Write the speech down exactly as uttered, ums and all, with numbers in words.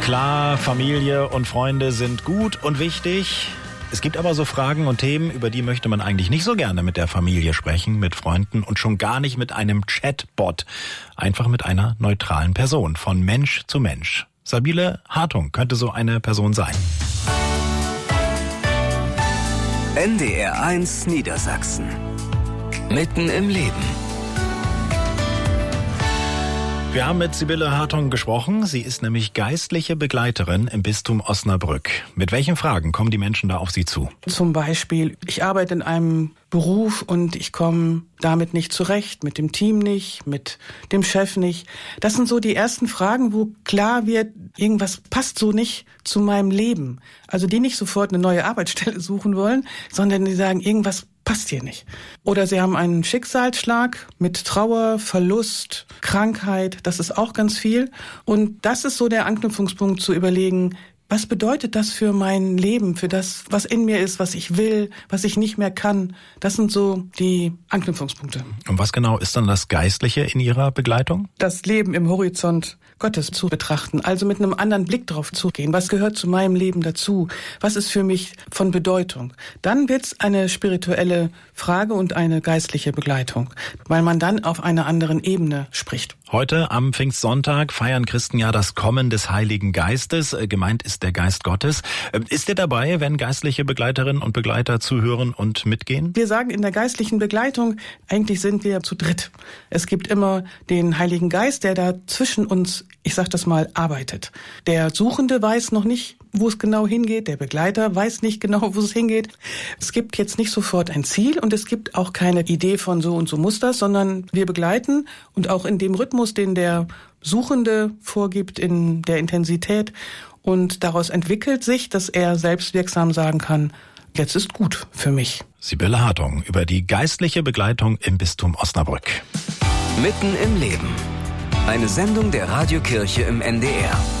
Klar, Familie und Freunde sind gut und wichtig. Es gibt aber so Fragen und Themen, über die möchte man eigentlich nicht so gerne mit der Familie sprechen, mit Freunden und schon gar nicht mit einem Chatbot. Einfach mit einer neutralen Person, von Mensch zu Mensch. Sabile Hartung könnte so eine Person sein. N D R eins Niedersachsen. Mitten im Leben. Wir haben mit Sibylle Hartung gesprochen. Sie ist nämlich geistliche Begleiterin im Bistum Osnabrück. Mit welchen Fragen kommen die Menschen da auf Sie zu? Zum Beispiel, ich arbeite in einem Beruf und ich komme damit nicht zurecht, mit dem Team nicht, mit dem Chef nicht. Das sind so die ersten Fragen, wo klar wird, irgendwas passt so nicht zu meinem Leben. Also die nicht sofort eine neue Arbeitsstelle suchen wollen, sondern die sagen, irgendwas passt hier nicht. Oder sie haben einen Schicksalsschlag mit Trauer, Verlust, Krankheit, das ist auch ganz viel. Und das ist so der Anknüpfungspunkt zu überlegen, was bedeutet das für mein Leben, für das, was in mir ist, was ich will, was ich nicht mehr kann? Das sind so die Anknüpfungspunkte. Und was genau ist dann das Geistliche in Ihrer Begleitung? Das Leben im Horizont Gottes zu betrachten, also mit einem anderen Blick drauf zu gehen. Was gehört zu meinem Leben dazu? Was ist für mich von Bedeutung? Dann wird's eine spirituelle Frage und eine geistliche Begleitung, weil man dann auf einer anderen Ebene spricht. Heute am Pfingstsonntag feiern Christen ja das Kommen des Heiligen Geistes. Gemeint ist der Geist Gottes. Ist er dabei, wenn geistliche Begleiterinnen und Begleiter zuhören und mitgehen? Wir sagen in der geistlichen Begleitung, eigentlich sind wir zu dritt. Es gibt immer den Heiligen Geist, der da zwischen uns, ich sag das mal, arbeitet. Der Suchende weiß noch nicht, wo es genau hingeht. Der Begleiter weiß nicht genau, wo es hingeht. Es gibt jetzt nicht sofort ein Ziel und es gibt auch keine Idee von so und so muss das, sondern wir begleiten und auch in dem Rhythmus, den der Suchende vorgibt, in der Intensität. Und daraus entwickelt sich, dass er selbstwirksam sagen kann, jetzt ist gut für mich. Sibylle Hartung über die geistliche Begleitung im Bistum Osnabrück. Mitten im Leben. Eine Sendung der Radiokirche im N D R.